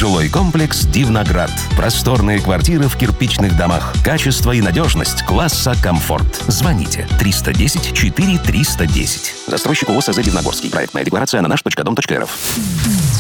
Жилой комплекс «Дивноград». Просторные квартиры в кирпичных домах. Качество и надежность класса «Комфорт». Звоните 310 4310. Застройщик ООО «СЗ Дивногорский». Проектная декларация на наш.дом.рф.